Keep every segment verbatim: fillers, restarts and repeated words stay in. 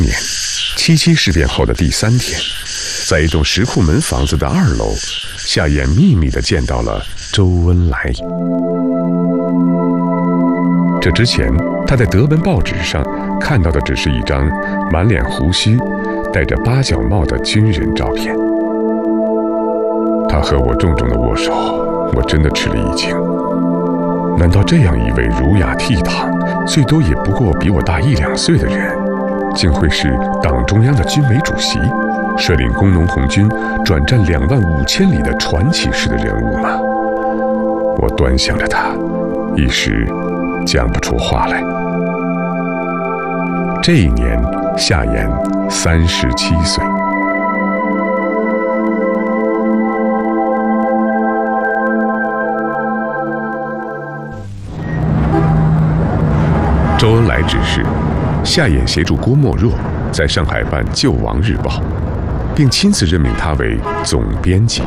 年，七七事变后的第三天，在一栋石库门房子的二楼，夏衍秘密地见到了周恩来。这之前，他在德文报纸上看到的只是一张满脸胡须、戴着八角帽的军人照片。他和我重重的握手，我真的吃了一惊。难道这样一位儒雅倜傥，最多也不过比我大一两岁的人，竟会是党中央的军委主席，率领工农红军转战两万五千里的传奇式的人物吗？我端详着他，一时讲不出话来。这一年，夏衍三十七岁。周恩来指示夏衍协助郭沫若在上海办《救亡日报》，并亲自任命他为总编辑。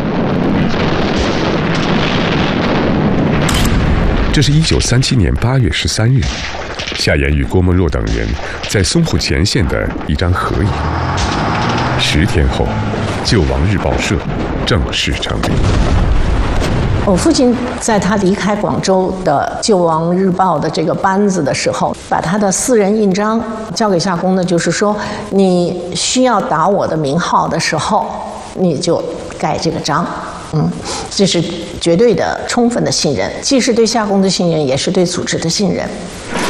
这是一九三七年八月十三日，夏衍与郭沫若等人在淞沪前线的一张合影。十天后，《救亡日报》社正式成立。 我父亲在他离开广州的《救亡日报》的这个班子的时候，把他的私人印章交给夏公呢，就是说你需要打我的名号的时候，你就盖这个章。嗯，这是绝对的、充分的信任，既是对夏公的信任，也是对组织的信任。